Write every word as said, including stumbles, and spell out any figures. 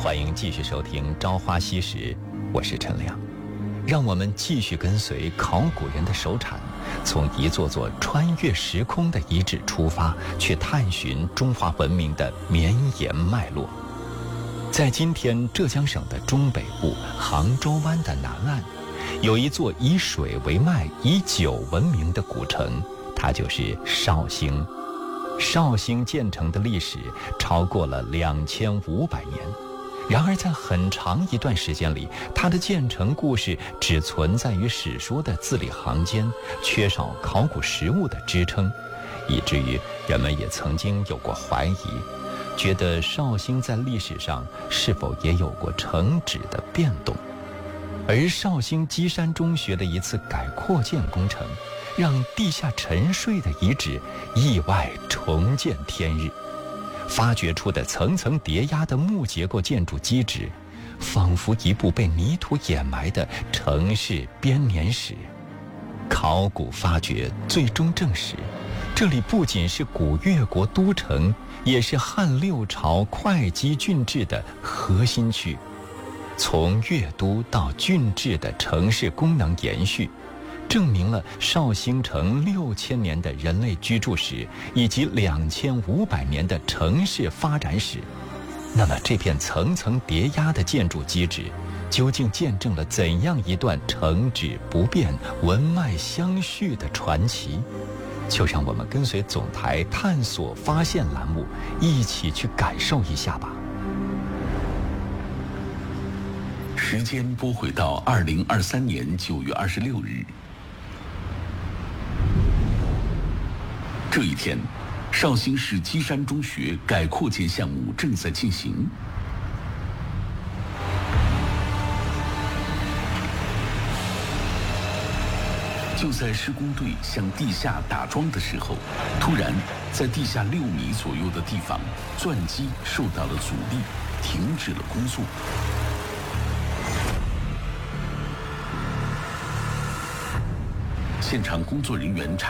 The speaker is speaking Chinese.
欢迎继续收听《朝花夕拾》，我是陈亮。让我们继续跟随考古人的手铲，从一座座穿越时空的遗址出发，去探寻中华文明的绵延脉络。在今天浙江省的中北部杭州湾的南岸，有一座以水为脉、以酒闻名的古城，它就是绍兴。绍兴建成的历史超过了两千五百年，然而在很长一段时间里，它的建成故事只存在于史书的字里行间，缺少考古实物的支撑，以至于人们也曾经有过怀疑，觉得绍兴在历史上是否也有过城址的变动。而绍兴基山中学的一次改扩建工程，让地下沉睡的遗址意外重见天日，发掘出的层层叠压的木结构建筑基址，仿佛一部被泥土掩埋的城市编年史。考古发掘最终证实，这里不仅是古越国都城，也是汉六朝会稽郡治的核心区。从越都到郡治的城市功能延续，证明了绍兴城六千年的人类居住史以及两千五百年的城市发展史。那么这片层层叠压的建筑基址，究竟见证了怎样一段城址不变、文脉相续的传奇？就让我们跟随总台探索发现栏目，一起去感受一下吧。 时间拨回到二零二三年九月二十六日。这一天，绍兴市基山中学改扩建项目正在进行。就在施工队向地下打桩的时候，突然在地下六米左右的地方，钻机受到了阻力，停止了工作。现场工作人员查